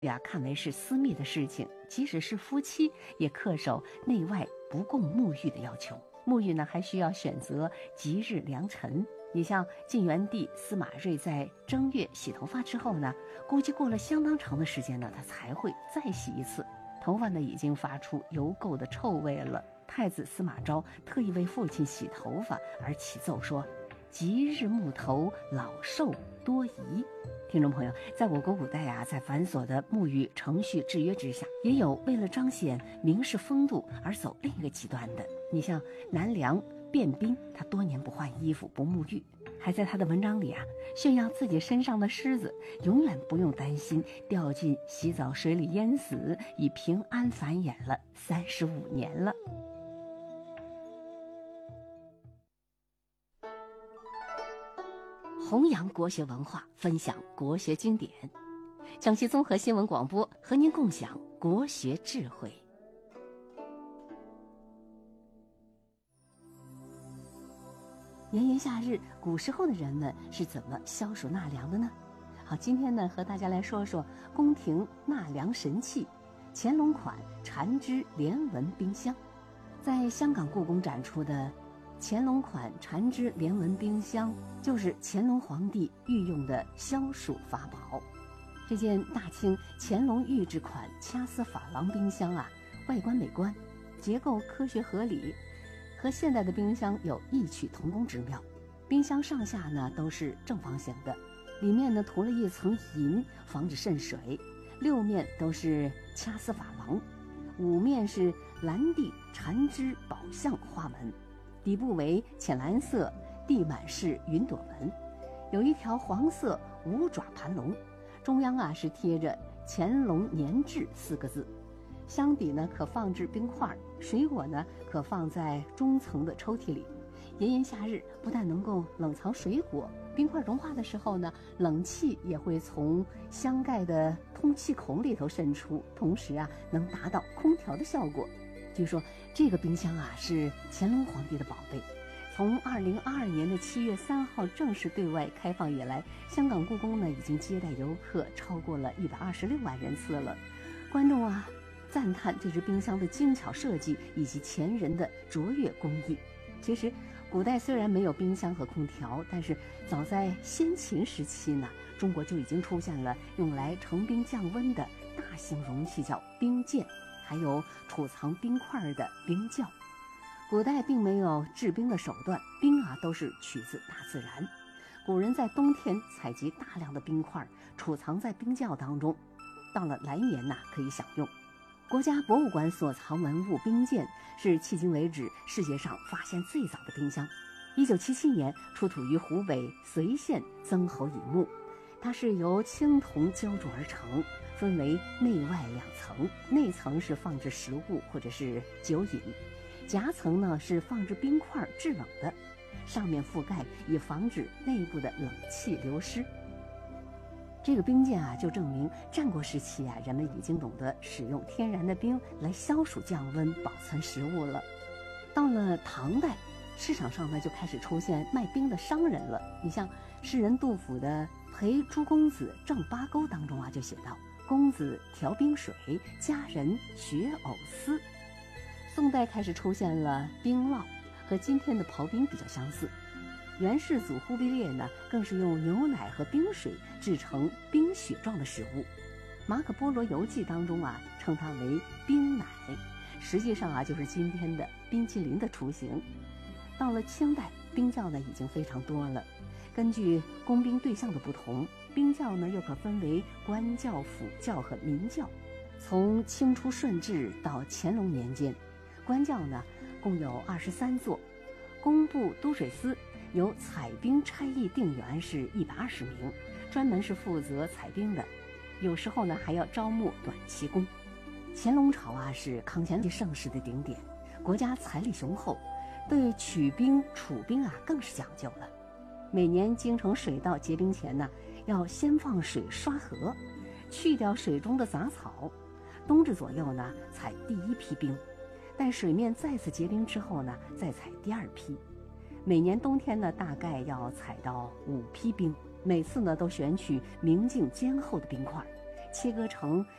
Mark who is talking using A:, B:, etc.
A: 看为是私密的事情，即使是夫妻也恪守内外不共沐浴的要求。沐浴呢，还需要选择吉日良辰。你像晋元帝司马睿在正月洗头发之后呢，估计过了相当长的时间呢，他才会再洗一次。头发呢已经发出油垢的臭味了。太子司马昭特意为父亲洗头发而起奏说：“吉日沐头，老寿多疑。”听众朋友，在我国古代在繁琐的沐浴程序制约之下，也有为了彰显名士风度而走另一个极端的。你像南梁卞斌，他多年不换衣服不沐浴，还在他的文章里炫耀自己身上的虱子永远不用担心掉进洗澡水里淹死，已平安繁衍了35年了。弘扬国学文化，分享国学经典。江西综合新闻广播和您共享国学智慧。炎炎夏日，古时候的人们是怎么消暑纳凉的呢？好，今天呢，和大家来说说宫廷纳凉神器——乾隆款缠枝连纹冰箱。在香港故宫展出的乾隆款缠枝连纹冰箱，就是乾隆皇帝御用的消暑法宝。这件大清乾隆御制款掐丝珐琅冰箱外观美观，结构科学合理，和现代的冰箱有异曲同工之妙。冰箱上下呢都是正方形的，里面呢涂了一层银，防止渗水。6面都是掐丝珐琅，5面是蓝地缠枝宝相花纹，底部为浅蓝色地满式云朵纹，有一条黄色五爪盘龙，中央是贴着乾隆年制4个字。箱底呢可放置冰块，水果呢可放在中层的抽屉里。炎炎夏日，不但能够冷藏水果，冰块融化的时候呢，冷气也会从箱盖的通气孔里头渗出，同时能达到空调的效果。据说这个冰箱是乾隆皇帝的宝贝。从2022年的7月3号正式对外开放以来，香港故宫呢已经接待游客超过了126万人次了。观众赞叹这只冰箱的精巧设计以及前人的卓越工艺。其实古代虽然没有冰箱和空调，但是早在先秦时期呢，中国就已经出现了用来盛冰降温的大型容器，叫冰鉴，还有储藏冰块的冰窖。古代并没有制冰的手段，冰都是取自大自然。古人在冬天采集大量的冰块，储藏在冰窖当中，到了来年可以享用。国家博物馆所藏文物冰鉴是迄今为止世界上发现最早的冰箱。1977年出土于湖北随县曾侯乙墓，它是由青铜浇铸而成，分为内外2层，内层是放置食物或者是酒饮，夹层呢是放置冰块制冷的，上面覆盖以防止内部的冷气流失。这个冰鉴就证明战国时期人们已经懂得使用天然的冰来消暑降温保存食物了。到了唐代，市场上呢就开始出现卖冰的商人了。你像诗人杜甫的《陪朱公子正八钩》当中就写道：公子调冰水，佳人学藕丝。宋代开始出现了冰酪，和今天的刨冰比较相似。元世祖忽必烈呢，更是用牛奶和冰水制成冰雪状的食物。马可波罗游记当中称它为冰奶，实际上就是今天的冰淇淋的雏形。到了清代，冰窖呢已经非常多了。根据供冰对象的不同，冰窖呢又可分为官窖、府窖和民窖。从清初顺治到乾隆年间，官窖呢共有23座，工部都水司由采冰差役定员是120名，专门是负责采冰的，有时候呢还要招募短期工。乾隆朝是康乾盛世的顶点，国家财力雄厚，对取冰储冰更是讲究了。每年京城水道结冰前呢，要先放水刷河，去掉水中的杂草。冬至左右呢采第1批冰，待水面再次结冰之后呢，再采第2批。每年冬天呢，大概要采到5批冰，每次呢都选取明净坚厚的冰块， 切割成